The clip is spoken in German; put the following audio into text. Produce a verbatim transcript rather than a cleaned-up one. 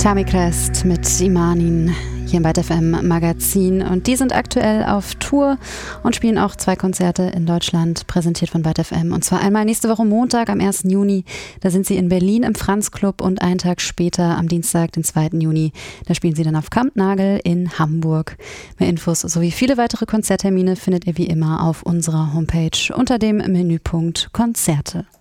Tami Crest mit Imanin hier im ByteF M Magazin, und die sind aktuell auf Tour und spielen auch zwei Konzerte in Deutschland, präsentiert von ByteF M, und zwar einmal nächste Woche Montag am ersten Juni, da sind sie in Berlin im Franz Club, und einen Tag später am Dienstag, den zweiten Juni, da spielen sie dann auf Kampnagel in Hamburg. Mehr Infos sowie viele weitere Konzerttermine findet ihr wie immer auf unserer Homepage unter dem Menüpunkt Konzerte.